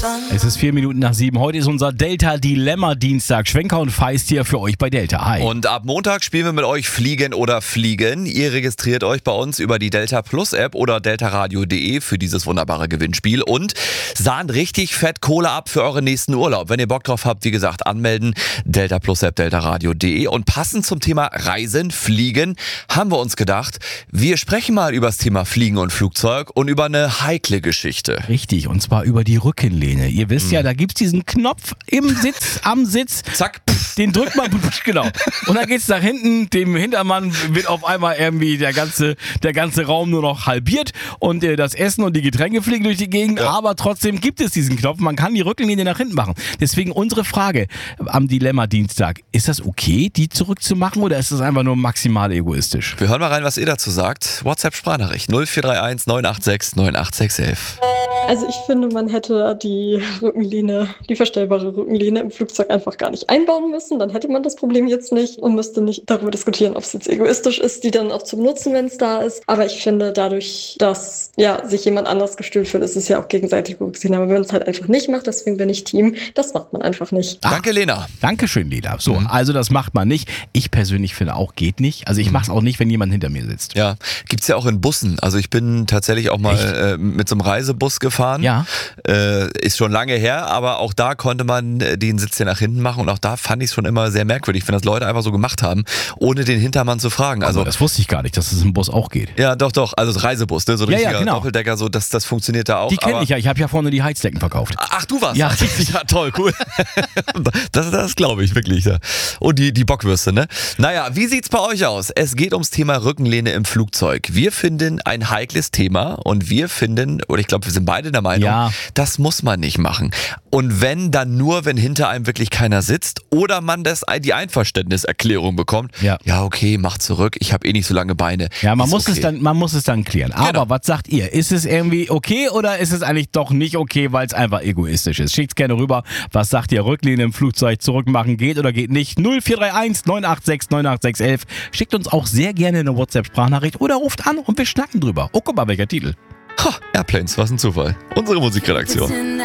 Es ist 7:04. Heute ist unser Delta-Dilemma-Dienstag. Schwenker und Feist hier für euch bei Delta. Hi. Und ab Montag spielen wir mit euch Fliegen oder Fliegen. Ihr registriert euch bei uns über die Delta Plus App oder deltaradio.de für dieses wunderbare Gewinnspiel und sahnt richtig fett Kohle ab für euren nächsten Urlaub. Wenn ihr Bock drauf habt, wie gesagt, anmelden, Delta Plus App, deltaradio.de. Und passend zum Thema Reisen, Fliegen, haben wir uns gedacht, wir sprechen mal über das Thema Fliegen und Flugzeug und über eine heikle Geschichte. Richtig, und zwar über die Rückenlehne. Ihr wisst ja, da gibt's diesen Knopf im Sitz, am Sitz. Zack. Den drückt man, genau. Und dann geht's nach hinten, dem Hintermann wird auf einmal irgendwie der ganze Raum nur noch halbiert und das Essen und die Getränke fliegen durch die Gegend, aber trotzdem gibt es diesen Knopf, man kann die Rückenlinie nach hinten machen. Deswegen unsere Frage am Dilemma-Dienstag, ist das okay, die zurückzumachen oder ist das einfach nur maximal egoistisch? Wir hören mal rein, was ihr dazu sagt. WhatsApp-Sprachnachricht 0431 986 98611. Also ich finde, man hätte die Rückenlehne, die verstellbare Rückenlehne im Flugzeug einfach gar nicht einbauen müssen. Dann hätte man das Problem jetzt nicht und müsste nicht darüber diskutieren, ob es jetzt egoistisch ist, die dann auch zu benutzen, wenn es da ist. Aber ich finde, dadurch, dass sich jemand anders gestühlt fühlt, ist es ja auch gegenseitig Rücksichtnahme. Aber wenn man es halt einfach nicht macht, deswegen bin ich Team, das macht man einfach nicht. Danke, Lena. Dankeschön, Lena. So, also das macht man nicht. Ich persönlich finde auch, geht nicht. Also ich mache es auch nicht, wenn jemand hinter mir sitzt. Ja, gibt's ja auch in Bussen. Also ich bin tatsächlich auch mal mit so einem Reisebus gefahren. Ja. Ist schon lange her, aber auch da konnte man den Sitz ja nach hinten machen und auch da fand ich es schon immer sehr merkwürdig, wenn das Leute einfach so gemacht haben, ohne den Hintermann zu fragen. Also aber das wusste ich gar nicht, dass es im Bus auch geht. Ja, doch. Also das Reisebus, ne? So ein richtiger genau. Doppeldecker, so das funktioniert da auch. Die kenne ich ja. Ich habe ja vorne die Heizdecken verkauft. Ach, du warst ja, richtig. Ja, toll, cool. Das glaube ich wirklich. Ja. Und die Bockwürste, ne? Naja, wie sieht's bei euch aus? Es geht ums Thema Rückenlehne im Flugzeug. Wir finden ein heikles Thema und wir finden, oder ich glaube, wir sind beide der Meinung, das muss man nicht machen. Und wenn, dann nur, wenn hinter einem wirklich keiner sitzt oder man die Einverständniserklärung bekommt. Ja, okay, mach zurück, ich habe eh nicht so lange Beine. Ja, man muss es dann klären. Aber was sagt ihr? Ist es irgendwie okay oder ist es eigentlich doch nicht okay, weil es einfach egoistisch ist? Schickt's gerne rüber. Was sagt ihr? Rücklehne im Flugzeug zurückmachen geht oder geht nicht? 0431 986 98611. Schickt uns auch sehr gerne eine WhatsApp-Sprachnachricht oder ruft an und wir schnacken drüber. Oh, guck mal, welcher Titel. Airplanes, was ein Zufall. Unsere Musikredaktion.